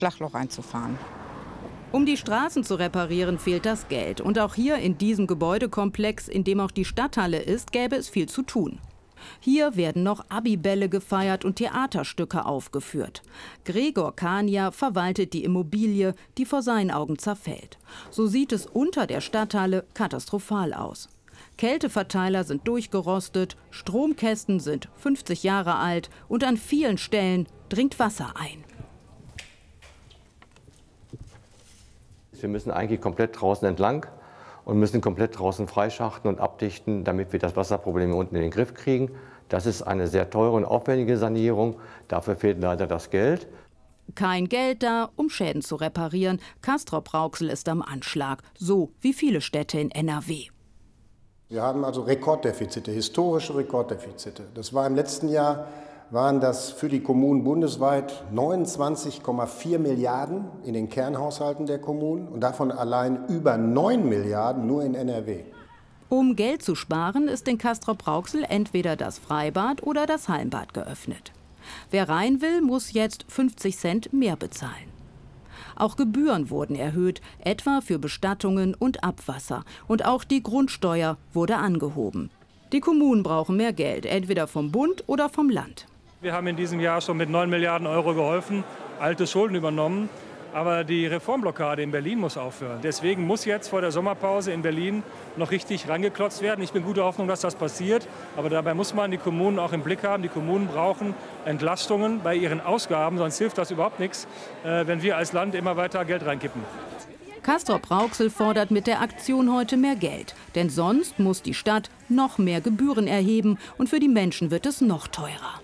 Schlagloch reinzufahren. Um die Straßen zu reparieren, fehlt das Geld. Und auch hier in diesem Gebäudekomplex, in dem auch die Stadthalle ist, gäbe es viel zu tun. Hier werden noch Abibälle gefeiert und Theaterstücke aufgeführt. Gregor Kania verwaltet die Immobilie, die vor seinen Augen zerfällt. So sieht es unter der Stadthalle katastrophal aus. Kälteverteiler sind durchgerostet, Stromkästen sind 50 Jahre alt und an vielen Stellen dringt Wasser ein. Wir müssen eigentlich komplett draußen entlang und müssen komplett draußen freischachten und abdichten, damit wir das Wasserproblem unten in den Griff kriegen. Das ist eine sehr teure und aufwendige Sanierung. Dafür fehlt leider das Geld. Kein Geld da, um Schäden zu reparieren. Castrop-Rauxel ist am Anschlag, so wie viele Städte in NRW. Wir haben also Rekorddefizite, historische Rekorddefizite. Das war im letzten Jahr, waren das für die Kommunen bundesweit 29,4 Milliarden in den Kernhaushalten der Kommunen und davon allein über 9 Milliarden nur in NRW. Um Geld zu sparen, ist in Castrop-Rauxel entweder das Freibad oder das Hallenbad geöffnet. Wer rein will, muss jetzt 50 Cent mehr bezahlen. Auch Gebühren wurden erhöht, etwa für Bestattungen und Abwasser. Und auch die Grundsteuer wurde angehoben. Die Kommunen brauchen mehr Geld, entweder vom Bund oder vom Land. Wir haben in diesem Jahr schon mit 9 Milliarden Euro geholfen, alte Schulden übernommen. Aber die Reformblockade in Berlin muss aufhören. Deswegen muss jetzt vor der Sommerpause in Berlin noch richtig rangeklotzt werden. Ich bin guter Hoffnung, dass das passiert. Aber dabei muss man die Kommunen auch im Blick haben. Die Kommunen brauchen Entlastungen bei ihren Ausgaben, sonst hilft das überhaupt nichts, wenn wir als Land immer weiter Geld reinkippen. Castrop-Rauxel fordert mit der Aktion heute mehr Geld. Denn sonst muss die Stadt noch mehr Gebühren erheben. Und für die Menschen wird es noch teurer.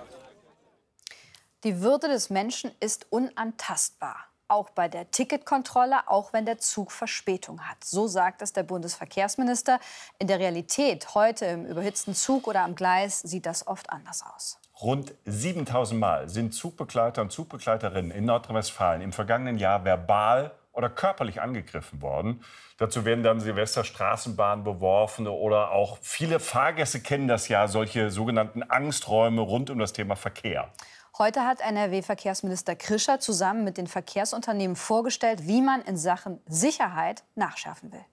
Die Würde des Menschen ist unantastbar. Auch bei der Ticketkontrolle, auch wenn der Zug Verspätung hat. So sagt es der Bundesverkehrsminister. In der Realität, heute im überhitzten Zug oder am Gleis, sieht das oft anders aus. Rund 7.000 Mal sind Zugbegleiter und Zugbegleiterinnen in Nordrhein-Westfalen im vergangenen Jahr verbal oder körperlich angegriffen worden. Dazu werden dann Silvester Straßenbahnen beworfen oder auch viele Fahrgäste kennen das ja, solche sogenannten Angsträume rund um das Thema Verkehr. Heute hat NRW-Verkehrsminister Krischer zusammen mit den Verkehrsunternehmen vorgestellt, wie man in Sachen Sicherheit nachschärfen will.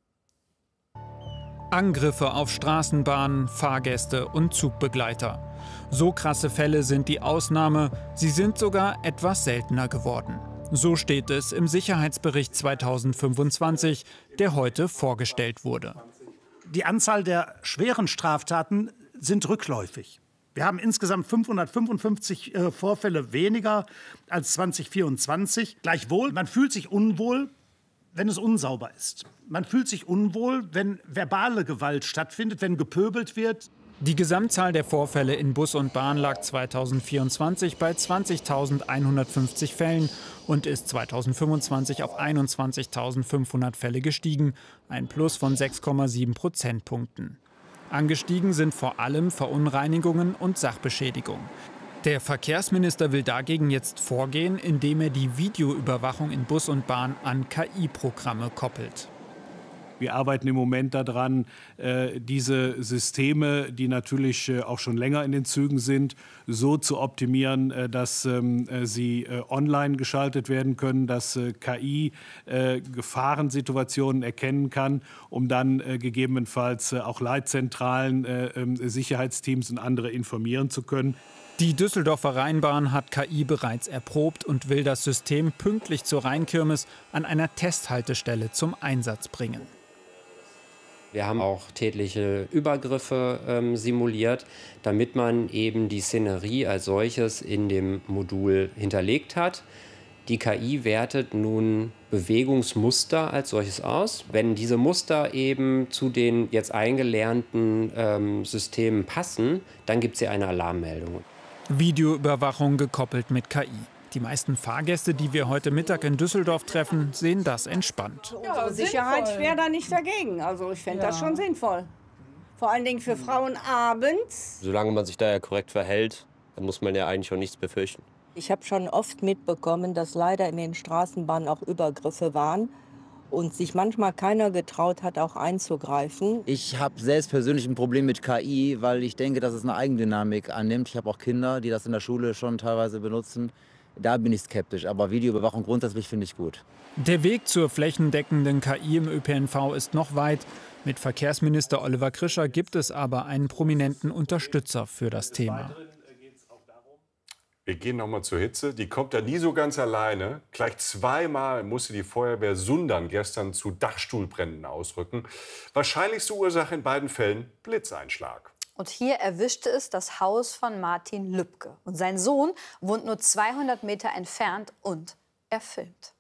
Angriffe auf Straßenbahnen, Fahrgäste und Zugbegleiter. So krasse Fälle sind die Ausnahme. Sie sind sogar etwas seltener geworden. So steht es im Sicherheitsbericht 2025, der heute vorgestellt wurde. Die Anzahl der schweren Straftaten sind rückläufig. Wir haben insgesamt 555 Vorfälle weniger als 2024. Gleichwohl, man fühlt sich unwohl, wenn es unsauber ist. Man fühlt sich unwohl, wenn verbale Gewalt stattfindet, wenn gepöbelt wird. Die Gesamtzahl der Vorfälle in Bus und Bahn lag 2024 bei 20.150 Fällen und ist 2025 auf 21.500 Fälle gestiegen, ein Plus von 6,7 Prozentpunkten. Angestiegen sind vor allem Verunreinigungen und Sachbeschädigung. Der Verkehrsminister will dagegen jetzt vorgehen, indem er die Videoüberwachung in Bus und Bahn an KI-Programme koppelt. Wir arbeiten im Moment daran, diese Systeme, die natürlich auch schon länger in den Zügen sind, so zu optimieren, dass sie online geschaltet werden können, dass KI Gefahrensituationen erkennen kann, um dann gegebenenfalls auch Leitzentralen, Sicherheitsteams und andere informieren zu können. Die Düsseldorfer Rheinbahn hat KI bereits erprobt und will das System pünktlich zur Rheinkirmes an einer Testhaltestelle zum Einsatz bringen. Wir haben auch tätliche Übergriffe simuliert, damit man eben die Szenerie als solches in dem Modul hinterlegt hat. Die KI wertet nun Bewegungsmuster als solches aus. Wenn diese Muster eben zu den jetzt eingelernten Systemen passen, dann gibt es hier eine Alarmmeldung. Videoüberwachung gekoppelt mit KI. Die meisten Fahrgäste, die wir heute Mittag in Düsseldorf treffen, sehen das entspannt. Ja, Sicherheit, ich wäre da nicht dagegen. Also ich fände das schon sinnvoll. Vor allen Dingen für Frauen abends. Solange man sich da ja korrekt verhält, dann muss man ja eigentlich auch nichts befürchten. Ich habe schon oft mitbekommen, dass leider in den Straßenbahnen auch Übergriffe waren und sich manchmal keiner getraut hat, auch einzugreifen. Ich habe selbst persönlich ein Problem mit KI, weil ich denke, dass es eine Eigendynamik annimmt. Ich habe auch Kinder, die das in der Schule schon teilweise benutzen. Da bin ich skeptisch, aber Videoüberwachung grundsätzlich finde ich gut. Der Weg zur flächendeckenden KI im ÖPNV ist noch weit. Mit Verkehrsminister Oliver Krischer gibt es aber einen prominenten Unterstützer für das Thema. Wir gehen noch mal zur Hitze. Die kommt ja nie so ganz alleine. Gleich zweimal musste die Feuerwehr Sundern gestern zu Dachstuhlbränden ausrücken. Wahrscheinlichste Ursache in beiden Fällen Blitzeinschlag. Und hier erwischte es das Haus von Martin Lübcke. Und sein Sohn wohnt nur 200 Meter entfernt und er filmt.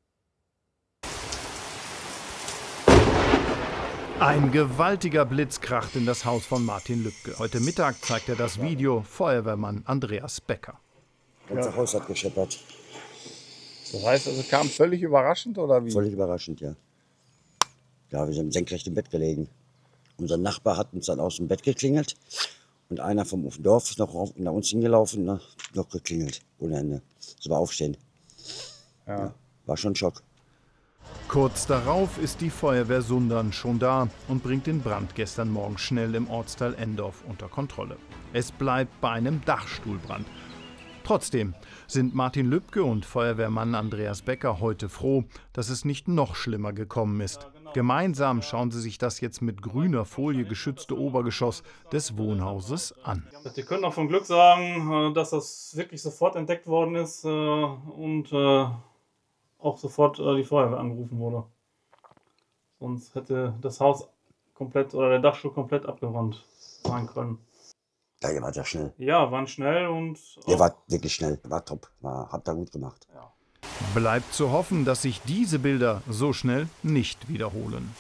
Ein gewaltiger Blitz kracht in das Haus von Martin Lübcke. Heute Mittag zeigt er das Video Feuerwehrmann Andreas Becker. Das ganze Haus hat gescheppert. Das heißt, also kam völlig überraschend oder wie? Völlig überraschend, ja. Ja, wir sind senkrecht im Bett gelegen. Unser Nachbar hat uns dann aus dem Bett geklingelt und einer vom Dorf ist noch nach uns hingelaufen, noch geklingelt ohne Ende. Das war Aufstehen. Ja. War schon ein Schock. Kurz darauf ist die Feuerwehr Sundern schon da und bringt den Brand gestern Morgen schnell im Ortsteil Endorf unter Kontrolle. Es bleibt bei einem Dachstuhlbrand. Trotzdem sind Martin Lübcke und Feuerwehrmann Andreas Becker heute froh, dass es nicht noch schlimmer gekommen ist. Gemeinsam schauen sie sich das jetzt mit grüner Folie geschützte Obergeschoss des Wohnhauses an. Wir können auch von Glück sagen, dass das wirklich sofort entdeckt worden ist und auch sofort die Feuerwehr angerufen wurde. Sonst hätte das Haus komplett oder der Dachstuhl komplett abgebrannt sein können. Ja, ihr wart ja schnell. Ja, waren schnell und... Ihr wart wirklich schnell, war top, habt ihr gut gemacht. Ja. Bleibt zu hoffen, dass sich diese Bilder so schnell nicht wiederholen.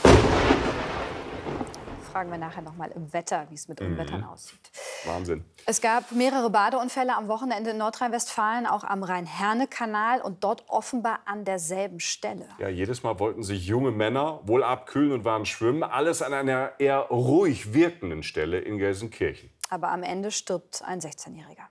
Fragen wir nachher noch mal im Wetter, wie es mit Unwettern aussieht. Wahnsinn. Es gab mehrere Badeunfälle am Wochenende in Nordrhein-Westfalen, auch am Rhein-Herne-Kanal und dort offenbar an derselben Stelle. Ja, jedes Mal wollten sich junge Männer wohl abkühlen und waren schwimmen. Alles an einer eher ruhig wirkenden Stelle in Gelsenkirchen. Aber am Ende stirbt ein 16-Jähriger.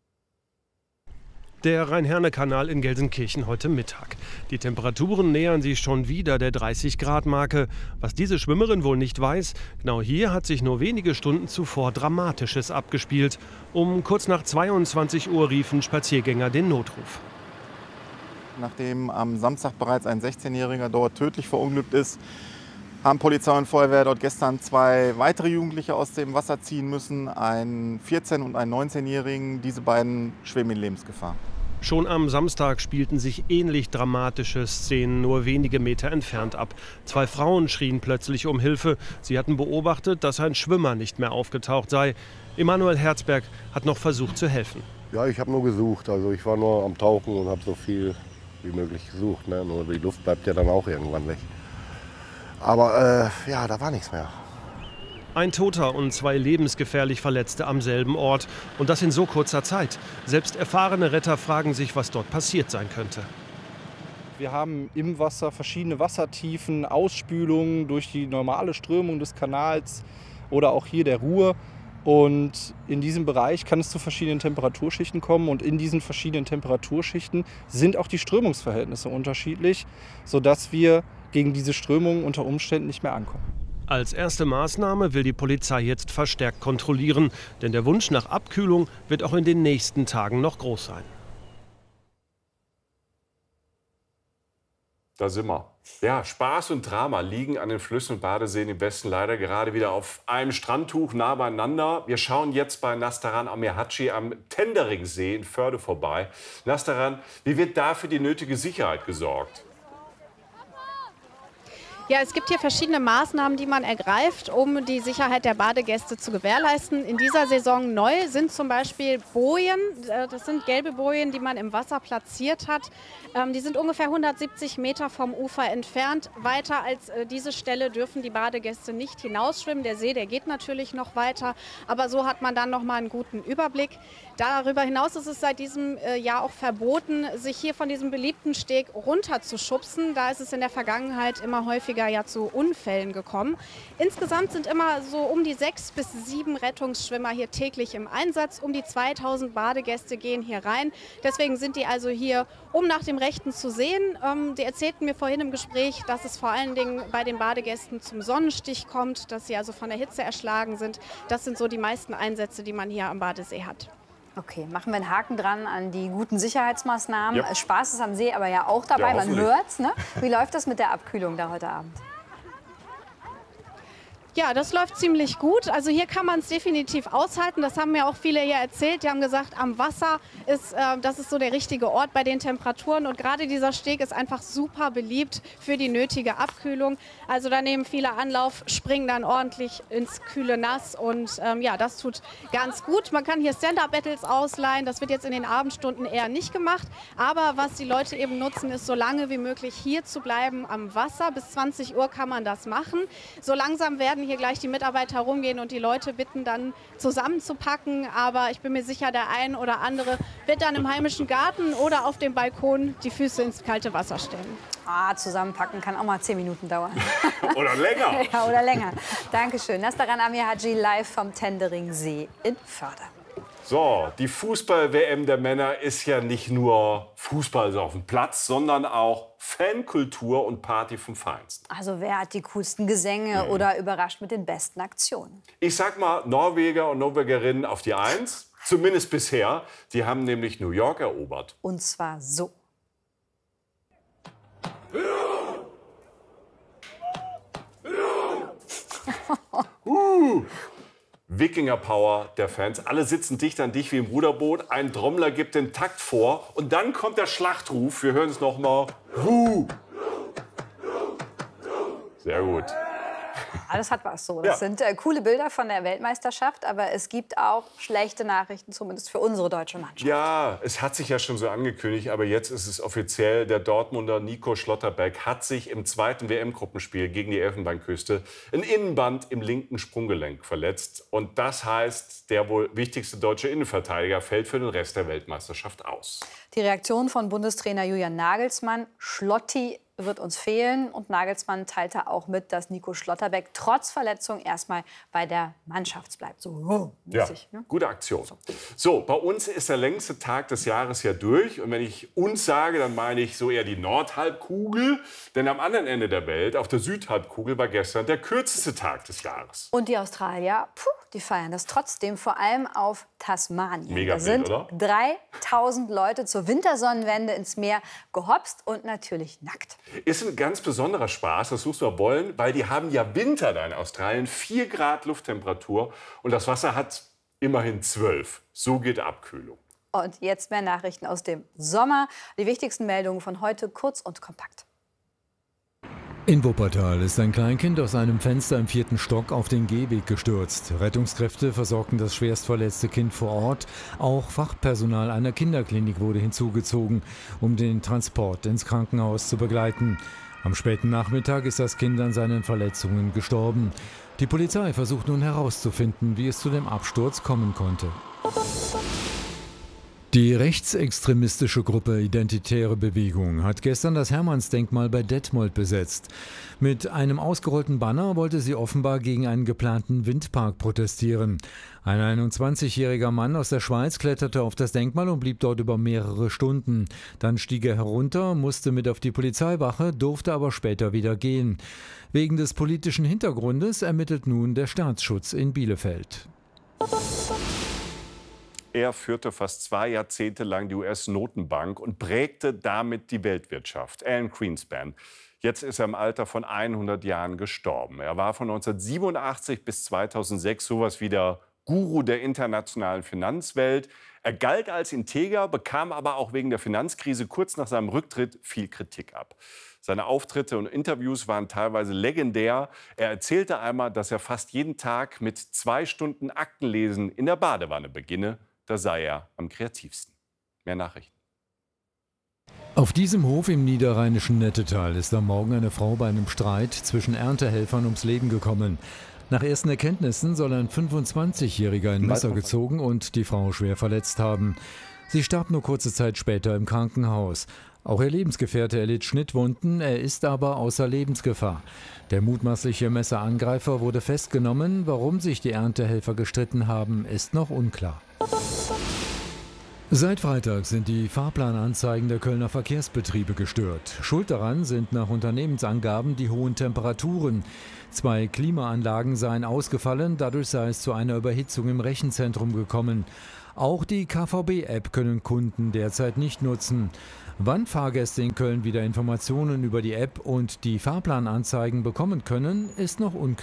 Der Rhein-Herne-Kanal in Gelsenkirchen heute Mittag. Die Temperaturen nähern sich schon wieder der 30-Grad-Marke. Was diese Schwimmerin wohl nicht weiß, genau hier hat sich nur wenige Stunden zuvor Dramatisches abgespielt. Um kurz nach 22 Uhr riefen Spaziergänger den Notruf. Nachdem am Samstag bereits ein 16-Jähriger dort tödlich verunglückt ist, haben Polizei und Feuerwehr dort gestern 2 weitere Jugendliche aus dem Wasser ziehen müssen, einen 14- und einen 19-Jährigen. Diese beiden schwimmen in Lebensgefahr. Schon am Samstag spielten sich ähnlich dramatische Szenen nur wenige Meter entfernt ab. 2 Frauen schrien plötzlich um Hilfe. Sie hatten beobachtet, dass ein Schwimmer nicht mehr aufgetaucht sei. Emanuel Herzberg hat noch versucht zu helfen. Ja, ich habe nur gesucht. Also ich war nur am Tauchen und habe so viel wie möglich gesucht. Ne? Nur die Luft bleibt ja dann auch irgendwann weg. Aber ja, da war nichts mehr. Ein Toter und 2 lebensgefährlich Verletzte am selben Ort. Und das in so kurzer Zeit. Selbst erfahrene Retter fragen sich, was dort passiert sein könnte. Wir haben im Wasser verschiedene Wassertiefen, Ausspülungen durch die normale Strömung des Kanals oder auch hier der Ruhr. Und in diesem Bereich kann es zu verschiedenen Temperaturschichten kommen. Und in diesen verschiedenen Temperaturschichten sind auch die Strömungsverhältnisse unterschiedlich, sodass wir gegen diese Strömungen unter Umständen nicht mehr ankommen. Als erste Maßnahme will die Polizei jetzt verstärkt kontrollieren, denn der Wunsch nach Abkühlung wird auch in den nächsten Tagen noch groß sein. Da sind wir. Ja, Spaß und Drama liegen an den Flüssen und Badeseen im Westen leider gerade wieder auf einem Strandtuch nah beieinander. Wir schauen jetzt bei Nastaran Amirhaci am Tenderingsee in Förde vorbei. Nastaran, wie wird da für die nötige Sicherheit gesorgt? Ja, es gibt hier verschiedene Maßnahmen, die man ergreift, um die Sicherheit der Badegäste zu gewährleisten. In dieser Saison neu sind zum Beispiel Bojen. Das sind gelbe Bojen, die man im Wasser platziert hat. Die sind ungefähr 170 Meter vom Ufer entfernt. Weiter als diese Stelle dürfen die Badegäste nicht hinausschwimmen. Der See, der geht natürlich noch weiter, aber so hat man dann noch mal einen guten Überblick. Darüber hinaus ist es seit diesem Jahr auch verboten, sich hier von diesem beliebten Steg runter zu schubsen. Da ist es in der Vergangenheit immer häufiger zu Unfällen gekommen. Insgesamt sind immer so um die 6 bis 7 Rettungsschwimmer hier täglich im Einsatz. Um die 2000 Badegäste gehen hier rein. Deswegen sind die also hier, um nach dem Rechten zu sehen. Die erzählten mir vorhin im Gespräch, dass es vor allen Dingen bei den Badegästen zum Sonnenstich kommt, dass sie also von der Hitze erschlagen sind. Das sind so die meisten Einsätze, die man hier am Badesee hat. Okay, machen wir einen Haken dran an die guten Sicherheitsmaßnahmen. Ja. Spaß ist am See aber ja auch dabei, Ja, man hört's. Ne? Wie läuft das mit der Abkühlung da heute Abend? Ja, das läuft ziemlich gut. Also hier kann man es definitiv aushalten. Das haben mir auch viele hier erzählt. Die haben gesagt, am Wasser das ist so der richtige Ort bei den Temperaturen. Und gerade dieser Steg ist einfach super beliebt für die nötige Abkühlung. Also da nehmen viele Anlauf, springen dann ordentlich ins kühle Nass. Und ja, das tut ganz gut. Man kann hier Stand-Up-Battles ausleihen. Das wird jetzt in den Abendstunden eher nicht gemacht. Aber was die Leute eben nutzen, ist so lange wie möglich hier zu bleiben am Wasser. Bis 20 Uhr kann man das machen. So langsam werden hier gleich die Mitarbeiter rumgehen und die Leute bitten, dann zusammenzupacken. Aber ich bin mir sicher, der ein oder andere wird dann im heimischen Garten oder auf dem Balkon die Füße ins kalte Wasser stellen. Zusammenpacken kann auch mal 10 Minuten dauern. Oder länger. Ja, oder länger. Dankeschön. Nastaran Amirhaji live vom Tendering-See in Förde. So, die Fußball-WM der Männer ist ja nicht nur Fußball auf dem Platz, sondern auch Fankultur und Party vom Feinsten. Also wer hat die coolsten Gesänge oder überrascht mit den besten Aktionen? Ich sag mal Norweger und Norwegerinnen auf die Eins, zumindest bisher. Die haben nämlich New York erobert. Und zwar so. Wikinger-Power der Fans. Alle sitzen dicht an dich wie im Ruderboot. Ein Trommler gibt den Takt vor. Und dann kommt der Schlachtruf. Wir hören es noch mal. Sehr gut. Das hat was so. Das sind coole Bilder von der Weltmeisterschaft, aber es gibt auch schlechte Nachrichten, zumindest für unsere deutsche Mannschaft. Ja, es hat sich ja schon so angekündigt, aber jetzt ist es offiziell. Der Dortmunder Nico Schlotterbeck hat sich im zweiten WM-Gruppenspiel gegen die Elfenbeinküste ein Innenband im linken Sprunggelenk verletzt. Und das heißt, der wohl wichtigste deutsche Innenverteidiger fällt für den Rest der Weltmeisterschaft aus. Die Reaktion von Bundestrainer Julian Nagelsmann: Schlotti wird uns fehlen. Und Nagelsmann teilte auch mit, dass Nico Schlotterbeck trotz Verletzung erstmal bei der Mannschaft bleibt. So mäßig, ja, ne? Gute Aktion. So, bei uns ist der längste Tag des Jahres ja durch. Und wenn ich uns sage, dann meine ich so eher die Nordhalbkugel. Denn am anderen Ende der Welt, auf der Südhalbkugel, war gestern der kürzeste Tag des Jahres. Und die Australier, die feiern das trotzdem, vor allem auf Tasmanien. Mega da sind Bild, oder? 3000 Leute zur Wintersonnenwende ins Meer gehopst und natürlich nackt. Ist ein ganz besonderer Spaß, das musst du auch wollen, weil die haben ja Winter da in Australien, 4 Grad Lufttemperatur und das Wasser hat immerhin 12. So geht Abkühlung. Und jetzt mehr Nachrichten aus dem Sommer. Die wichtigsten Meldungen von heute, kurz und kompakt. In Wuppertal ist ein Kleinkind aus einem Fenster im 4. Stock auf den Gehweg gestürzt. Rettungskräfte versorgten das schwerst verletzte Kind vor Ort. Auch Fachpersonal einer Kinderklinik wurde hinzugezogen, um den Transport ins Krankenhaus zu begleiten. Am späten Nachmittag ist das Kind an seinen Verletzungen gestorben. Die Polizei versucht nun herauszufinden, wie es zu dem Absturz kommen konnte. Die rechtsextremistische Gruppe Identitäre Bewegung hat gestern das Hermannsdenkmal bei Detmold besetzt. Mit einem ausgerollten Banner wollte sie offenbar gegen einen geplanten Windpark protestieren. Ein 21-jähriger Mann aus der Schweiz kletterte auf das Denkmal und blieb dort über mehrere Stunden. Dann stieg er herunter, musste mit auf die Polizeiwache, durfte aber später wieder gehen. Wegen des politischen Hintergrundes ermittelt nun der Staatsschutz in Bielefeld. Er führte fast 2 Jahrzehnte lang die US-Notenbank und prägte damit die Weltwirtschaft. Alan Greenspan. Jetzt ist er im Alter von 100 Jahren gestorben. Er war von 1987 bis 2006 sowas wie der Guru der internationalen Finanzwelt. Er galt als integer, bekam aber auch wegen der Finanzkrise kurz nach seinem Rücktritt viel Kritik ab. Seine Auftritte und Interviews waren teilweise legendär. Er erzählte einmal, dass er fast jeden Tag mit 2 Stunden Aktenlesen in der Badewanne beginne. Da sei er am kreativsten. Mehr Nachrichten. Auf diesem Hof im niederrheinischen Nettetal ist am Morgen eine Frau bei einem Streit zwischen Erntehelfern ums Leben gekommen. Nach ersten Erkenntnissen soll ein 25-Jähriger ein Messer gezogen und die Frau schwer verletzt haben. Sie starb nur kurze Zeit später im Krankenhaus. Auch ihr Lebensgefährte erlitt Schnittwunden, er ist aber außer Lebensgefahr. Der mutmaßliche Messerangreifer wurde festgenommen. Warum sich die Erntehelfer gestritten haben, ist noch unklar. Seit Freitag sind die Fahrplananzeigen der Kölner Verkehrsbetriebe gestört. Schuld daran sind nach Unternehmensangaben die hohen Temperaturen. 2 Klimaanlagen seien ausgefallen, dadurch sei es zu einer Überhitzung im Rechenzentrum gekommen. Auch die KVB-App können Kunden derzeit nicht nutzen. Wann Fahrgäste in Köln wieder Informationen über die App und die Fahrplananzeigen bekommen können, ist noch unklar.